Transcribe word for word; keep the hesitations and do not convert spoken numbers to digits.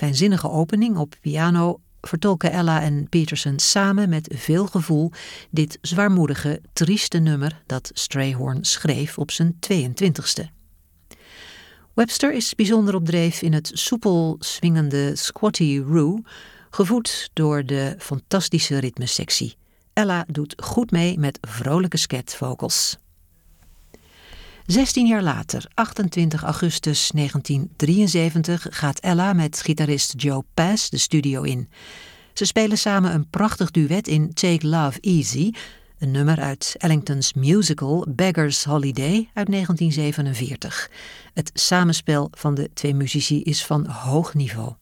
fijnzinnige opening op piano vertolken Ella en Peterson samen met veel gevoel dit zwaarmoedige, trieste nummer dat Strayhorn schreef op zijn tweeëntwintigste. Webster is bijzonder op dreef in het soepel swingende Squatty Roo, gevoed door de fantastische ritmesectie. Ella doet goed mee met vrolijke scat vocals. Zestien jaar later, achtentwintig augustus negentien drieënzeventig, gaat Ella met gitarist Joe Pass de studio in. Ze spelen samen een prachtig duet in Take Love Easy, een nummer uit Ellingtons musical Beggar's Holiday uit negentien zevenenveertig. Het samenspel van de twee muzici is van hoog niveau.